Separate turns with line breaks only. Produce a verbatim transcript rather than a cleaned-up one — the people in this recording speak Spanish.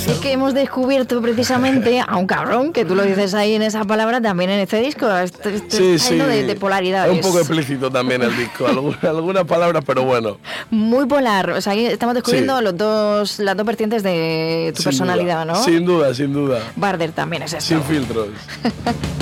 Es que hemos descubierto precisamente a un cabrón, que tú lo dices ahí en esa palabra, también en este disco. Esto, esto
Sí,
está lleno
sí.
de, de polaridades.
Es un poco explícito también el disco, algunas, algunas palabras, pero bueno.
Muy polar. O sea, ahí estamos descubriendo
Sí.
los dos, las dos vertientes de tu
Sin
personalidad,
duda,
¿no?
Sin duda, sin duda.
Barder también es eso.
Sin filtros.